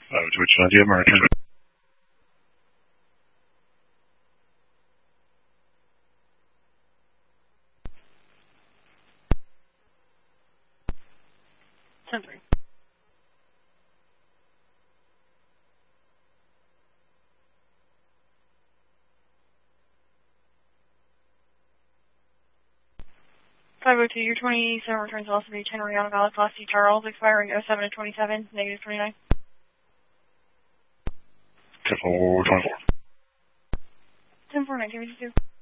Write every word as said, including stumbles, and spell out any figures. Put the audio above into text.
Uh, Twitch ninety American. ten three. five oh two, your twenty-seven returns velocity ten Rihanna Valley, Class C Charles, expiring oh seven of twenty-seven, negative twenty-nine. ten four twenty-four. ten four nineteen fifty-two.